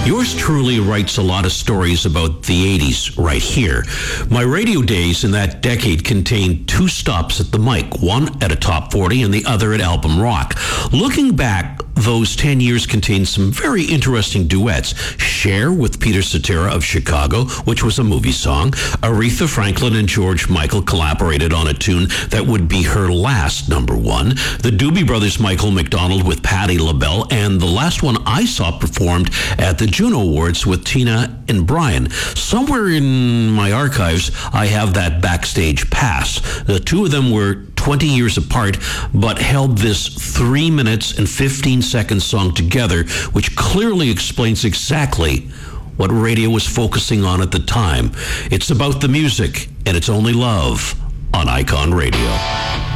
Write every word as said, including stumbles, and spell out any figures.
Yours truly writes a lot of stories about the eighties right here. My radio days in that decade contained two stops at the mic, one at a top forty and the other at Album Rock. Looking back, those ten years contained some very interesting duets. Cher with Peter Cetera of Chicago, which was a movie song. Aretha Franklin and George Michael collaborated on a tune that would be her last number one. The Doobie Brothers' Michael McDonald with Patti LaBelle, and the last one I saw performed at the Juno Awards with Tina and Brian. Somewhere in my archives, I have that backstage pass. The two of them were twenty years apart, but held this three minutes and fifteen second song together, which clearly explains exactly what radio was focusing on at the time. It's about the music, and it's only love on Icon Radio.